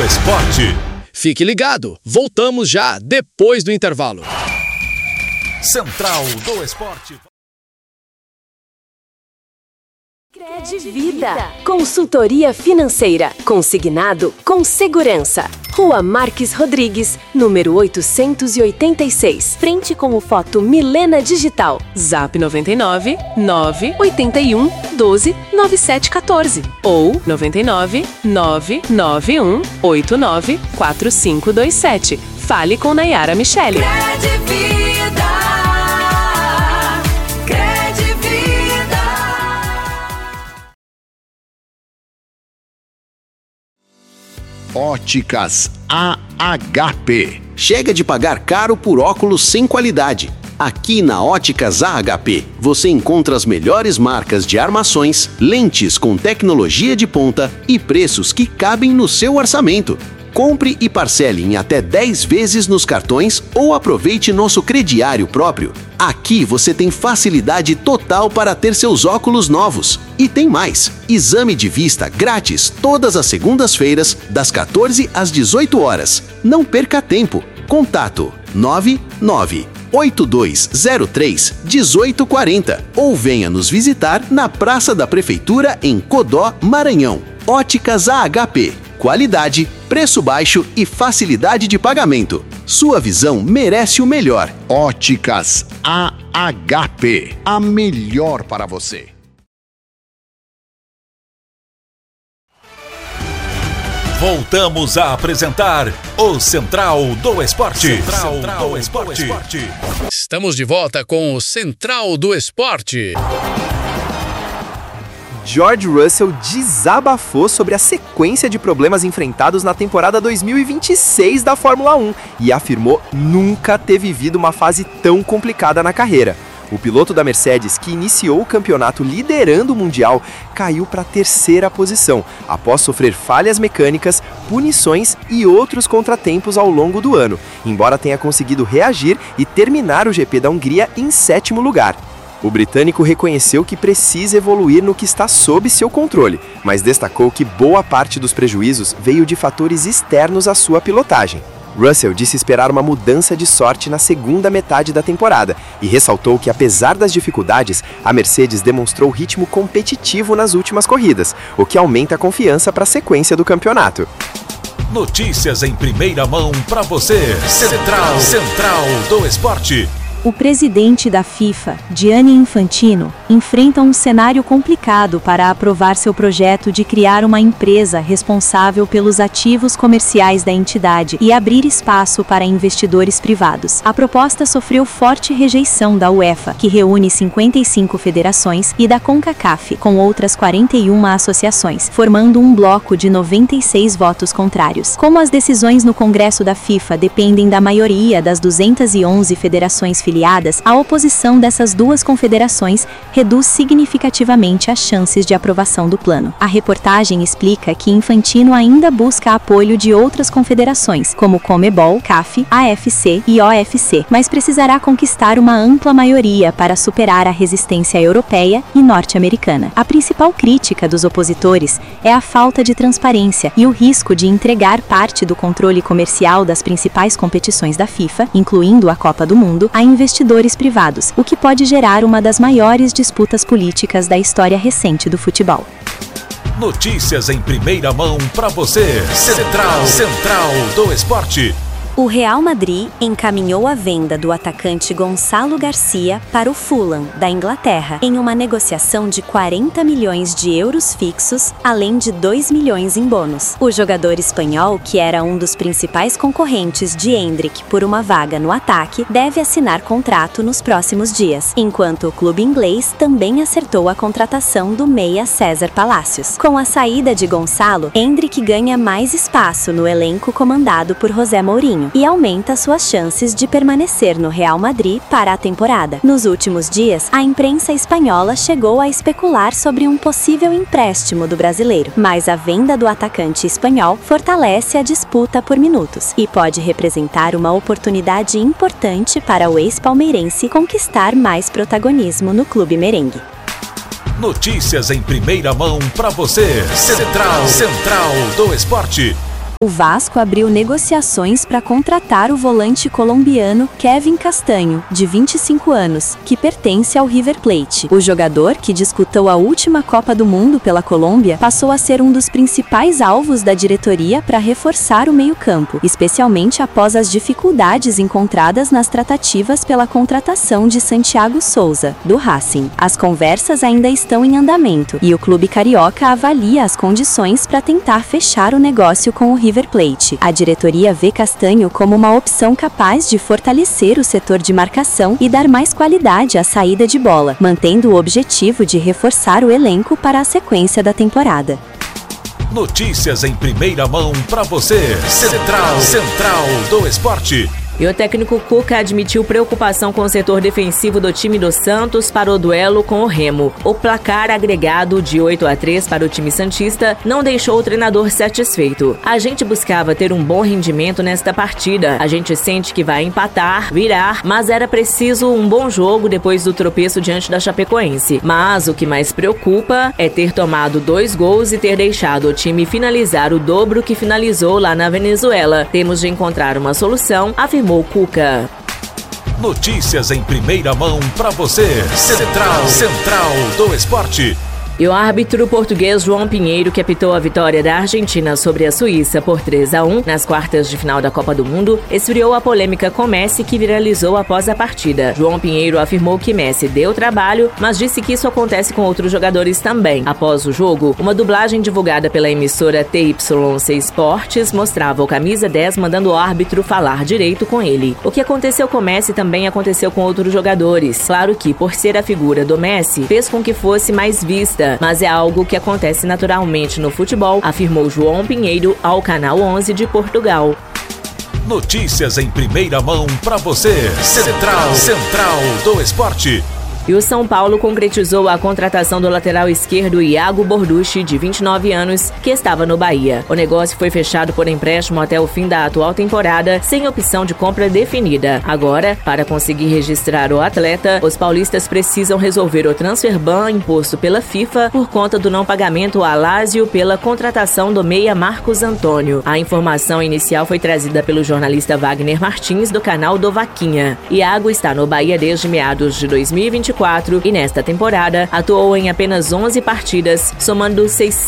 Esporte. Fique ligado, voltamos já depois do intervalo. Central do Esporte. Credvida. Consultoria financeira. Consignado com segurança. Rua Marques Rodrigues, número 886. Frente com o Foto Milena Digital. Zap 99 981 12 9714 ou 99 991 89 4527. Fale com Nayara Michele. Óticas AHP. Chega de pagar caro por óculos sem qualidade. Aqui na Óticas AHP, você encontra as melhores marcas de armações, lentes com tecnologia de ponta e preços que cabem no seu orçamento. Compre e parcele em até 10 vezes nos cartões ou aproveite nosso crediário próprio. Aqui você tem facilidade total para ter seus óculos novos. E tem mais! Exame de vista grátis todas as segundas-feiras, das 14 às 18 horas. Não perca tempo. Contato 9982031840 ou venha nos visitar na Praça da Prefeitura em Codó, Maranhão. Óticas AHP. Qualidade, preço baixo e facilidade de pagamento. Sua visão merece o melhor. Óticas AHP. A melhor para você. Voltamos a apresentar o Central do Esporte. Central do Esporte. Estamos de volta com o Central do Esporte. George Russell desabafou sobre a sequência de problemas enfrentados na temporada 2026 da Fórmula 1 e afirmou nunca ter vivido uma fase tão complicada na carreira. O piloto da Mercedes, que iniciou o campeonato liderando o Mundial, caiu para a terceira posição, após sofrer falhas mecânicas, punições e outros contratempos ao longo do ano, embora tenha conseguido reagir e terminar o GP da Hungria em 7º lugar. O britânico reconheceu que precisa evoluir no que está sob seu controle, mas destacou que boa parte dos prejuízos veio de fatores externos à sua pilotagem. Russell disse esperar uma mudança de sorte na segunda metade da temporada e ressaltou que, apesar das dificuldades, a Mercedes demonstrou ritmo competitivo nas últimas corridas, o que aumenta a confiança para a sequência do campeonato. Notícias em primeira mão para você. Central do Esporte. O presidente da FIFA, Gianni Infantino, enfrenta um cenário complicado para aprovar seu projeto de criar uma empresa responsável pelos ativos comerciais da entidade e abrir espaço para investidores privados. A proposta sofreu forte rejeição da UEFA, que reúne 55 federações, e da CONCACAF, com outras 41 associações, formando um bloco de 96 votos contrários. Como as decisões no Congresso da FIFA dependem da maioria das 211 federações filiadas, a oposição dessas duas confederações reduz significativamente as chances de aprovação do plano. A reportagem explica que Infantino ainda busca apoio de outras confederações, como Conmebol, CAF, AFC e OFC, mas precisará conquistar uma ampla maioria para superar a resistência europeia e norte-americana. A principal crítica dos opositores é a falta de transparência e o risco de entregar parte do controle comercial das principais competições da FIFA, incluindo a Copa do Mundo, a investidores privados, o que pode gerar uma das maiores disputas políticas da história recente do futebol. Notícias em primeira mão para você. Central do Esporte. O Real Madrid encaminhou a venda do atacante Gonçalo Garcia para o Fulham, da Inglaterra, em uma negociação de 40 milhões de euros fixos, além de 2 milhões em bônus. O jogador espanhol, que era um dos principais concorrentes de Endrick por uma vaga no ataque, deve assinar contrato nos próximos dias, enquanto o clube inglês também acertou a contratação do meia César Palacios. Com a saída de Gonçalo, Endrick ganha mais espaço no elenco comandado por José Mourinho e aumenta suas chances de permanecer no Real Madrid para a temporada. Nos últimos dias, a imprensa espanhola chegou a especular sobre um possível empréstimo do brasileiro, mas a venda do atacante espanhol fortalece a disputa por minutos e pode representar uma oportunidade importante para o ex-palmeirense conquistar mais protagonismo no clube merengue. Notícias em primeira mão para você. Central do Esporte. O Vasco abriu negociações para contratar o volante colombiano Kevin Castanho, de 25 anos, que pertence ao River Plate. O jogador, que disputou a última Copa do Mundo pela Colômbia, passou a ser um dos principais alvos da diretoria para reforçar o meio-campo, especialmente após as dificuldades encontradas nas tratativas pela contratação de Santiago Souza, do Racing. As conversas ainda estão em andamento e o clube carioca avalia as condições para tentar fechar o negócio com o River Plate. A diretoria vê Castanho como uma opção capaz de fortalecer o setor de marcação e dar mais qualidade à saída de bola, mantendo o objetivo de reforçar o elenco para a sequência da temporada. Notícias em primeira mão para você. Central do Esporte. E o técnico Cuca admitiu preocupação com o setor defensivo do time do Santos para o duelo com o Remo. O placar agregado de 8-3 para o time santista não deixou o treinador satisfeito. A gente buscava ter um bom rendimento nesta partida. A gente sente que vai empatar, virar, mas era preciso um bom jogo depois do tropeço diante da Chapecoense. Mas o que mais preocupa é ter tomado 2 gols e ter deixado o time finalizar o dobro que finalizou lá na Venezuela. Temos de encontrar uma solução, afirmou Cuca. Notícias em primeira mão para você. Central do Esporte. E o árbitro português João Pinheiro, que apitou a vitória da Argentina sobre a Suíça por 3-1 nas quartas de final da Copa do Mundo, esfriou a polêmica com Messi, que viralizou após a partida. João Pinheiro afirmou que Messi deu trabalho, mas disse que isso acontece com outros jogadores também. Após o jogo, uma dublagem divulgada pela emissora TYC Sports mostrava o camisa 10 mandando o árbitro falar direito com ele. O que aconteceu com Messi também aconteceu com outros jogadores. Claro que, por ser a figura do Messi, fez com que fosse mais vista, mas é algo que acontece naturalmente no futebol, afirmou João Pinheiro ao Canal 11 de Portugal. Notícias em primeira mão para você. Central do Esporte. E o São Paulo concretizou a contratação do lateral esquerdo Iago Borducci, de 29 anos, que estava no Bahia. O negócio foi fechado por empréstimo até o fim da atual temporada, sem opção de compra definida. Agora, para conseguir registrar o atleta, os paulistas precisam resolver o transfer ban imposto pela FIFA por conta do não pagamento à Lazio pela contratação do meia Marcos Antônio. A informação inicial foi trazida pelo jornalista Wagner Martins, do canal do Vaquinha. Iago está no Bahia desde meados de 2024 e nesta temporada atuou em apenas 11 partidas, somando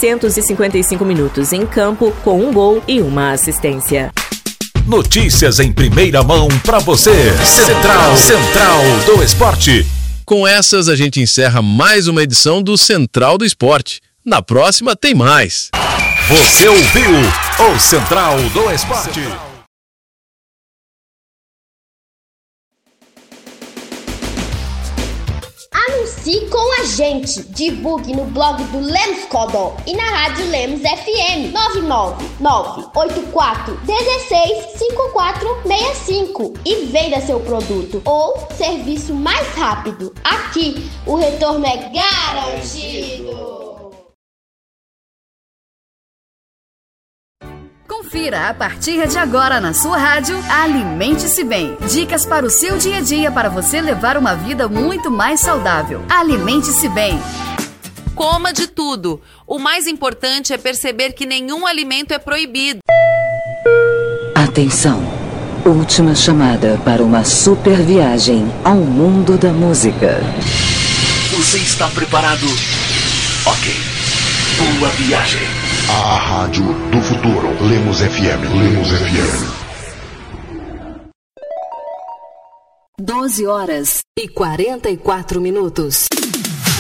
655 minutos em campo, com 1 gol e 1 assistência. Notícias em primeira mão para você. Central do Esporte. Com essas, a gente encerra mais uma edição do Central do Esporte. Na próxima tem mais. Você ouviu o Central do Esporte. Anuncie com a gente. Divulgue no blog do Lemos Codó e na rádio Lemos FM 99984165465 e venda seu produto ou serviço mais rápido. Aqui o retorno é garantido. Confira a partir de agora na sua rádio Alimente-se Bem. Dicas para o seu dia a dia para você levar uma vida muito mais saudável. Alimente-se Bem. Coma de tudo. O mais importante é perceber que nenhum alimento é proibido. Atenção. Última chamada para uma super viagem ao mundo da música. Você está preparado? Ok. Boa viagem. A rádio do futuro. Lemos FM. 12 horas e 44 minutos.